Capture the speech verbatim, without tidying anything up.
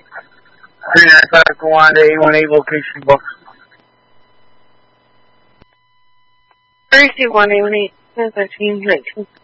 three nine five, go on to eight one eight location book. three two one eight one eight, thirteen nineteen.